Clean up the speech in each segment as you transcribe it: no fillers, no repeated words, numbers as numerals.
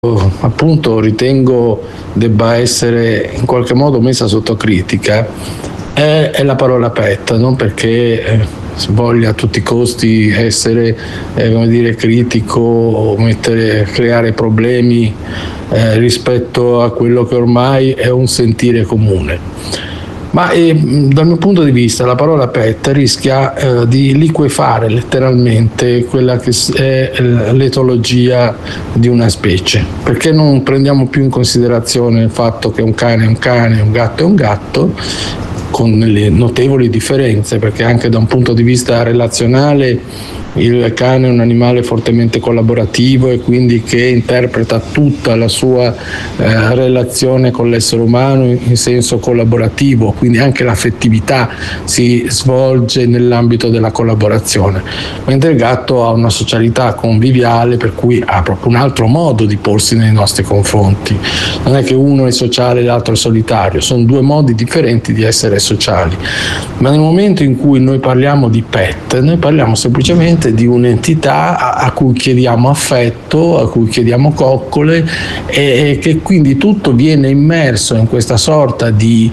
appunto ritengo debba essere in qualche modo messa sotto critica è la parola pet, non perché si voglia a tutti i costi essere come dire, critico o creare problemi rispetto a quello che ormai è un sentire comune. Ma dal mio punto di vista la parola pet rischia di liquefare letteralmente quella che è l'etologia di una specie, perché non prendiamo più in considerazione il fatto che un cane è un cane, un gatto è un gatto, con le notevoli differenze, perché anche da un punto di vista relazionale il cane è un animale fortemente collaborativo e quindi che interpreta tutta la sua relazione con l'essere umano in senso collaborativo, quindi anche l'affettività si svolge nell'ambito della collaborazione, mentre il gatto ha una socialità conviviale, per cui ha proprio un altro modo di porsi nei nostri confronti. Non è che uno è sociale e l'altro è solitario, sono due modi differenti di essere sociali. Ma nel momento in cui noi parliamo di pet, noi parliamo semplicemente di un'entità a cui chiediamo affetto, a cui chiediamo coccole e che quindi tutto viene immerso in questa sorta di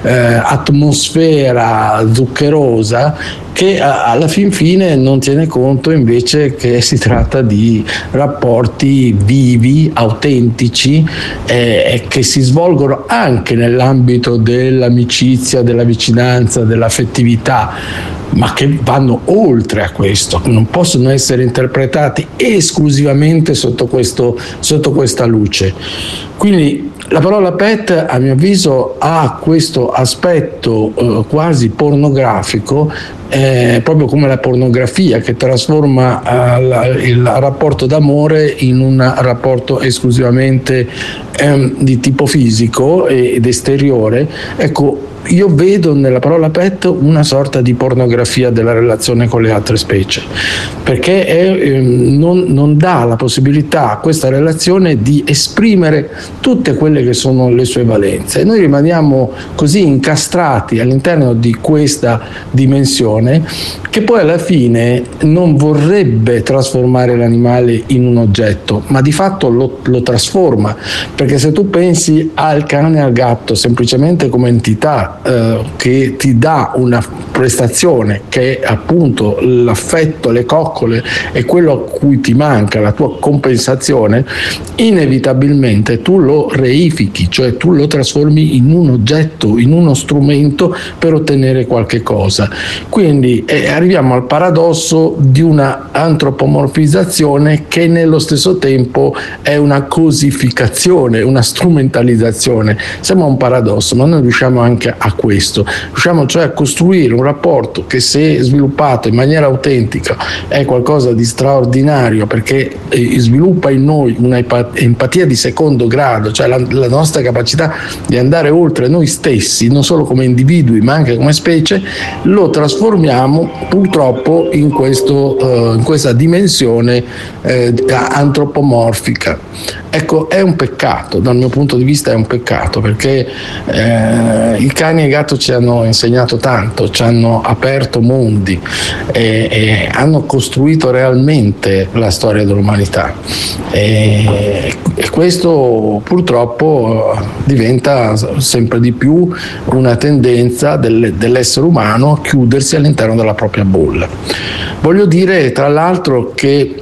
atmosfera zuccherosa che alla fin fine non tiene conto invece che si tratta di rapporti vivi, autentici, che si svolgono anche nell'ambito dell'amicizia, della vicinanza, dell'affettività, ma che vanno oltre a questo, non possono essere interpretati esclusivamente sotto questa luce. Quindi la parola pet, a mio avviso, ha questo aspetto quasi pornografico, proprio come la pornografia che trasforma il rapporto d'amore in un rapporto esclusivamente di tipo fisico ed esteriore. Ecco, io vedo nella parola pet una sorta di pornografia della relazione con le altre specie, perché non dà la possibilità a questa relazione di esprimere tutte quelle che sono le sue valenze. Noi rimaniamo così incastrati all'interno di questa dimensione che poi alla fine non vorrebbe trasformare l'animale in un oggetto, ma di fatto lo trasforma, perché se tu pensi al cane e al gatto semplicemente come entità che ti dà una prestazione che è appunto l'affetto, le coccole e quello a cui ti manca, la tua compensazione, inevitabilmente tu lo reifichi, cioè tu lo trasformi in un oggetto, in uno strumento per ottenere qualche cosa. Quindi arriviamo al paradosso di una antropomorfizzazione che nello stesso tempo è una cosificazione, una strumentalizzazione. Sembra un paradosso, ma noi riusciamo anche a questo, riusciamo cioè a costruire un rapporto che, se sviluppato in maniera autentica, è qualcosa di straordinario, perché sviluppa in noi una empatia di secondo grado, cioè la nostra capacità di andare oltre noi stessi, non solo come individui ma anche come specie. Lo trasformiamo purtroppo in questa dimensione antropomorfica. Ecco, è un peccato, dal mio punto di vista è un peccato, perché i cani e i gatti ci hanno insegnato tanto, ci hanno aperto mondi e hanno costruito realmente la storia dell'umanità, e questo purtroppo diventa sempre di più una tendenza dell'essere umano a chiudersi all'interno della propria bolla. Voglio dire tra l'altro che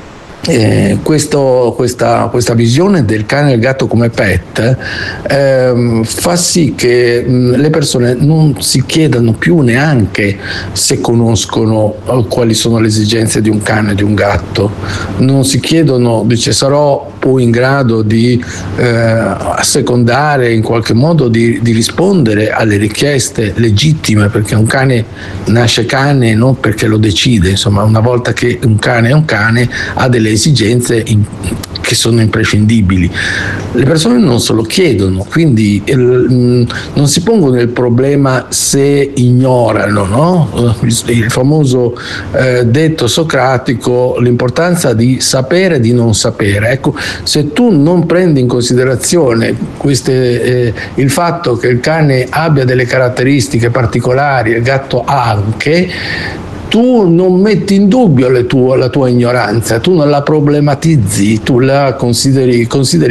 questa visione del cane e del gatto come pet fa sì che le persone non si chiedano più neanche se conoscono quali sono le esigenze di un cane e di un gatto, non si chiedono, dice, sarò poi in grado di assecondare, in qualche modo di rispondere alle richieste legittime, perché un cane nasce cane non perché lo decide, insomma, una volta che un cane è un cane ha delle esigenze che sono imprescindibili. Le persone non se lo chiedono, quindi non si pongono il problema se ignorano, no? Il famoso detto socratico, l'importanza di sapere e di non sapere. Ecco, se tu non prendi in considerazione il fatto che il cane abbia delle caratteristiche particolari, il gatto anche, tu non metti in dubbio la tua ignoranza, tu non la problematizzi, tu la consideri